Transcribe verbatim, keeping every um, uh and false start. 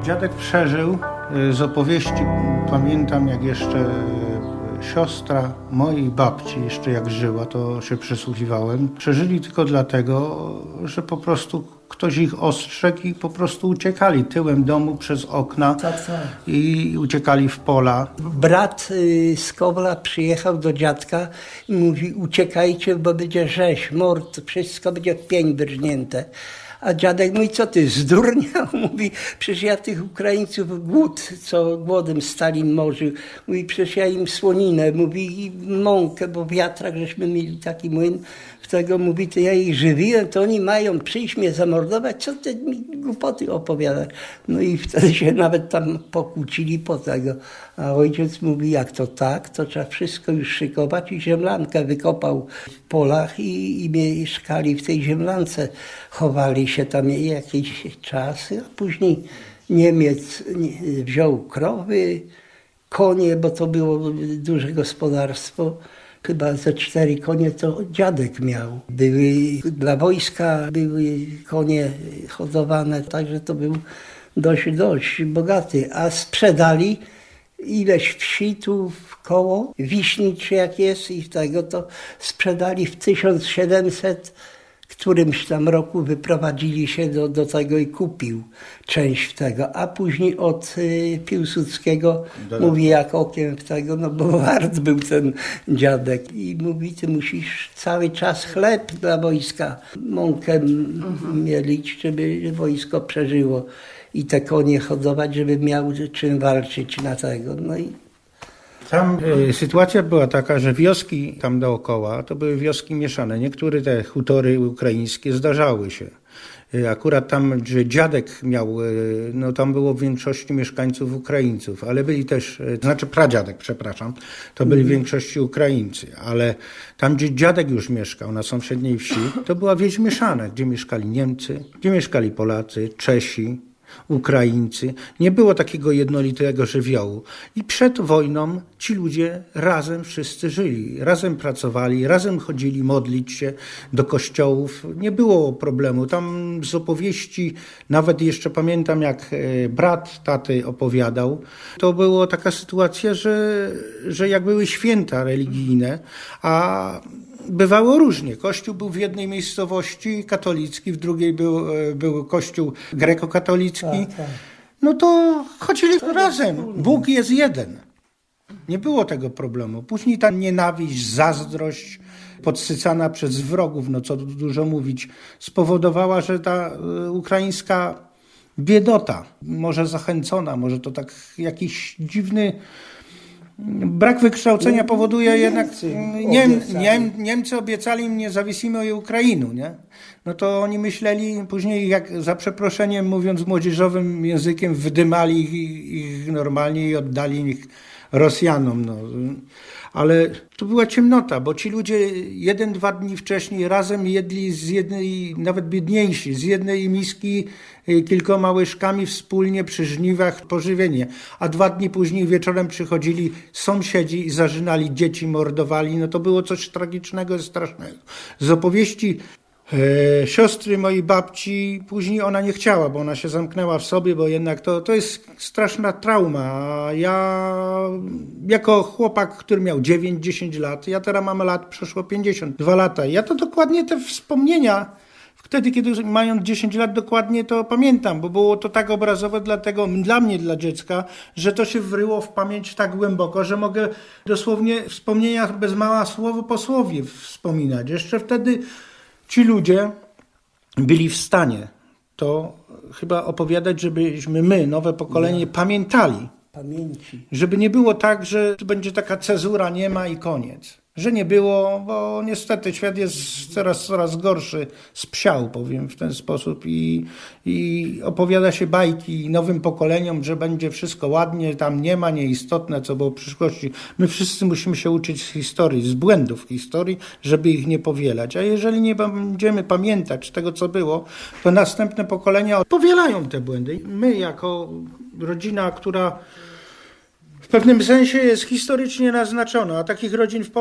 Dziadek przeżył. Z opowieści pamiętam, jak jeszcze siostra mojej babci, jeszcze jak żyła, to się przysłuchiwałem. Przeżyli tylko dlatego, że po prostu ktoś ich ostrzegł i po prostu uciekali tyłem domu przez okna tak, tak. i uciekali w pola. Brat z Kowla przyjechał do dziadka i mówi: uciekajcie, bo będzie rzeź, mord, wszystko będzie w pień wyrżnięte. A dziadek mówi: co ty, zdurniał? Mówi: przecież ja tych Ukraińców głód, co głodem Stalin morzył. Mówi: przecież ja im słoninę, mówi, i mąkę, bo w Jatrach żeśmy mieli taki młyn. W tego mówi: to ja ich żywiłem, to oni mają przyjść mnie zamordować, co ty mi głupoty opowiadasz? No i wtedy się nawet tam pokłócili po tego. A ojciec mówi: jak to tak, to trzeba wszystko już szykować, i ziemlankę wykopał w polach i, i mieszkali w tej ziemlance. Chowali się tam jakiś czas, a później Niemiec wziął krowy, konie, bo to było duże gospodarstwo. Chyba ze cztery konie to dziadek miał. Były dla wojska, były konie hodowane, także to był dość, dość bogaty. A sprzedali ileś wsi tu w koło Wiśni, czy jak jest, i tego to sprzedali w tysiąc siedemset którymś tam roku, wyprowadzili się do, do tego i kupił część tego, a później od y, Piłsudskiego Dodatnie. Mówi jak okiem w tego, no bo wart był ten dziadek, i mówi: ty musisz cały czas chleb dla wojska, mąkę mhm. mielić, żeby wojsko przeżyło, i te konie hodować, żeby miał czym walczyć na tego. No i Tam y, sytuacja była taka, że wioski tam dookoła to były wioski mieszane. Niektóre te hutory ukraińskie zdarzały się. Y, akurat tam, gdzie dziadek miał, y, no tam było w większości mieszkańców Ukraińców, ale byli też, y, to znaczy pradziadek, przepraszam, to byli w większości Ukraińcy, ale tam, gdzie dziadek już mieszkał, na sąsiedniej wsi, to była wieś mieszana, gdzie mieszkali Niemcy, gdzie mieszkali Polacy, Czesi, Ukraińcy. Nie było takiego jednolitego żywiołu. I przed wojną ci ludzie razem wszyscy żyli. Razem pracowali, razem chodzili modlić się do kościołów. Nie było problemu. Tam z opowieści, nawet jeszcze pamiętam, jak brat taty opowiadał, to była taka sytuacja, że, że jak były święta religijne, a bywało różnie. Kościół był w jednej miejscowości katolicki, w drugiej był, był kościół grekokatolicki. Tak, tak. No to chodzili to razem. Bóg jest jeden. Nie było tego problemu. Później ta nienawiść, zazdrość podsycana przez wrogów, no co tu dużo mówić, spowodowała, że ta ukraińska biedota, może zachęcona, może to tak jakiś dziwny brak wykształcenia powoduje jednak... Niem, Niem, Niemcy obiecali im niezawisłą Ukrainę, nie? No to oni myśleli, później jak za przeproszeniem, mówiąc młodzieżowym językiem, wydymali ich, ich normalnie i oddali ich Rosjanom. No. Ale to była ciemnota, bo ci ludzie jeden, dwa dni wcześniej razem jedli z jednej, nawet biedniejsi, z jednej miski kilkoma łyżkami wspólnie przy żniwach pożywienie. A dwa dni później wieczorem przychodzili sąsiedzi i zarzynali dzieci, mordowali. No to było coś tragicznego, strasznego. Z opowieści E, siostry mojej babci, później ona nie chciała, bo ona się zamknęła w sobie, bo jednak to, to jest straszna trauma. Ja jako chłopak, który miał dziewięć dziesięć lat, ja teraz mam lat, przeszło pięćdziesiąt dwa lata. Ja to dokładnie te wspomnienia, wtedy kiedy mając dziesięć lat dokładnie to pamiętam, bo było to tak obrazowe dlatego, dla mnie, dla dziecka, że to się wryło w pamięć tak głęboko, że mogę dosłownie w wspomnieniach bez mała słowo po słowie wspominać. Jeszcze wtedy ci ludzie byli w stanie to chyba opowiadać, żebyśmy my, nowe pokolenie, ja. pamiętali. Pamięci. Żeby nie było tak, że to będzie taka cezura, nie ma i koniec. Że nie było, bo niestety świat jest coraz, coraz gorszy, spsiał, powiem w ten sposób, i, i opowiada się bajki nowym pokoleniom, że będzie wszystko ładnie, tam nie ma, nieistotne, co było w przyszłości. My wszyscy musimy się uczyć z historii, z błędów historii, żeby ich nie powielać. A jeżeli nie będziemy pamiętać tego, co było, to następne pokolenia powielają te błędy. My jako rodzina, która w pewnym sensie jest historycznie naznaczona, a takich rodzin w Polsce